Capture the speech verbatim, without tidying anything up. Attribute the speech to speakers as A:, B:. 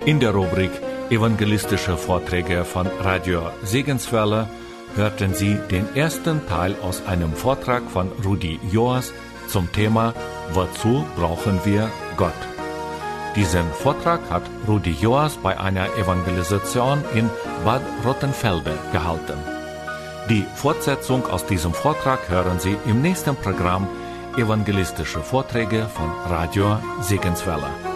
A: In der Rubrik Evangelistische Vorträge von Radio Segenswelle hörten Sie den ersten Teil aus einem Vortrag von Rudi Joas zum Thema Wozu brauchen wir Gott? Diesen Vortrag hat Rudi Joas bei einer Evangelisation in Bad Rottenfelde gehalten. Die Fortsetzung aus diesem Vortrag hören Sie im nächsten Programm Evangelistische Vorträge von Radio Segenswelle.